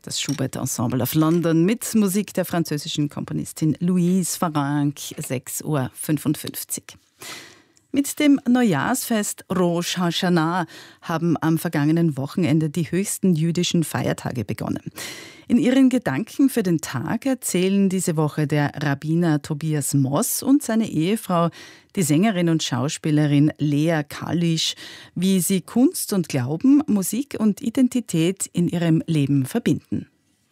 Das Schubert Ensemble of London mit Musik der französischen Komponistin Louise Farrenc, 6:55 Uhr. Mit dem Neujahrsfest Rosh Hashanah haben am vergangenen Wochenende die höchsten jüdischen Feiertage begonnen. In ihren Gedanken für den Tag erzählen diese Woche der Rabbiner Tobias Moss und seine Ehefrau, die Sängerin und Schauspielerin Lea Kalisch, wie sie Kunst und Glauben, Musik und Identität in ihrem Leben verbinden.